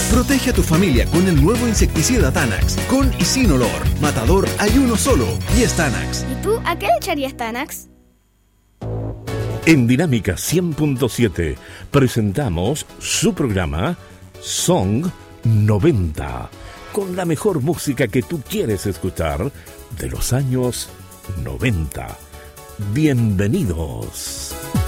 Protege a tu familia con el nuevo insecticida Tanax, con y sin olor. Matador hay uno solo y es Tanax. ¿Y tú a qué le echarías Tanax? En Dinámica 100.7 presentamos su programa Song 90, con la mejor música que tú quieres escuchar de los años 90. Bienvenidos.